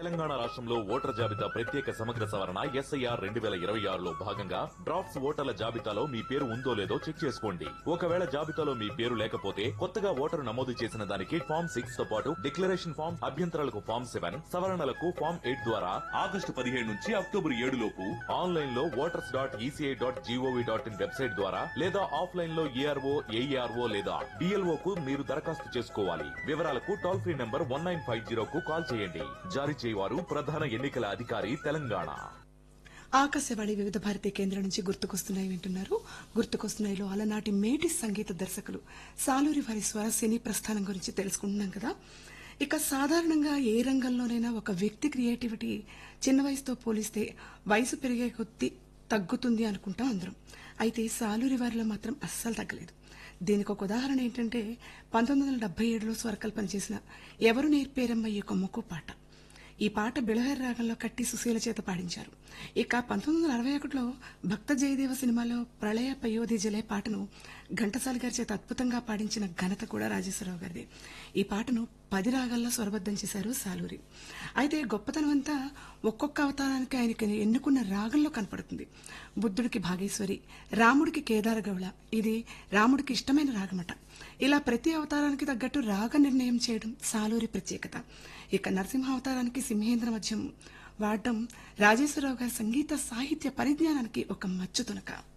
తెలంగాణ రాష్ట్రంలో ఓటర్ జాబితా ప్రత్యేక సమగ్ర సవరణ SIR 2026లో భాగంగా డ్రాఫ్ట్స్ ఓటర్ల జాబితాలో మీ పేరు ఉందో లేదో చెక్ చేసుకోండి. ఒకవేళ జాబితాలో మీ పేరు లేకపోతే కొత్తగా ఓటరు నమోదు చేసిన దానికి ఫామ్ 6 తో పాటు డిక్లరేషన్ ఫామ్, అభ్యంతరాలకు ఫామ్ 7, సవరణలకు ఫామ్ 8 ద్వారా ఆగస్టు 17 నుంచి అక్టోబర్ 7 లోపు ఆన్లైన్ లో voters.eci.gov.in వెబ్సైట్ ద్వారా లేదా ఆఫ్లైన్ లో ARO, AERO లేదా DLO కు మీరు దరఖాస్తు చేసుకోవాలి. వివరాలకు టోల్ ఫ్రీ నంబర్ 1950 కు కాల్ చేయండి. జారీ చేయవారు ప్రధాన ఎన్నికల అధికారి తెలంగాణ. ఆకాశవాణి వివిధ భారతి కేంద్రం నుంచి గుర్తుకొస్తున్నాయి వింటున్నారు. గుర్తుకొస్తున్నాయిలో అలనాటి మేటి సంగీత దర్శకులు సాలూరి వారి స్వర సినీ ప్రస్థానం గురించి తెలుసుకుంటున్నాం కదా. ఇక సాధారణంగా ఏ రంగంలోనైనా ఒక వ్యక్తి క్రియేటివిటీ చిన్న వయసుతో పోలిస్తే వయసు పెరిగే కొద్దీ తగ్గుతుంది అనుకుంటాం అందరం. అయితే సాలూరి వారిలో మాత్రం అస్సలు తగ్గలేదు. దీనికి ఒక ఉదాహరణ ఏంటంటే 1977లో స్వరకల్పన చేసిన ఎవరు నేర్పేరమ్మ ఈ కొమ్మకు పాట. ఈ పాట బిళహరి రాగంలో కట్టి సుశీల చేత పాడించారు. ఇక 1961లో భక్త జయదేవ సినిమాలో ప్రళయ పయోధి జలే పాటను ఘంటసాల గారి చేత అద్భుతంగా పాడించిన ఘనత కూడా రాజేశ్వరరావు గారిది. ఈ పాటను 10 రాగాల్లో స్వరబద్దం చేశారు సాలూరి. అయితే గొప్పతనం అంతా ఒక్కొక్క అవతారానికి ఆయనకి ఎన్నుకున్న రాగంలో కనపడుతుంది. బుద్ధుడికి భాగేశ్వరి, రాముడికి కేదార గౌళ, ఇది రాముడికి ఇష్టమైన రాగమట. ఇలా ప్రతి అవతారానికి తగ్గట్టు రాగ నిర్ణయం చేయడం సాలూరి ప్రత్యేకత. ఇక నరసింహ అవతారానికి సింహేంద్ర మధ్యం వాడడం రాజేశ్వరరావు గారి సంగీత సాహిత్య పరిజ్ఞానానికి ఒక మచ్చుతునక.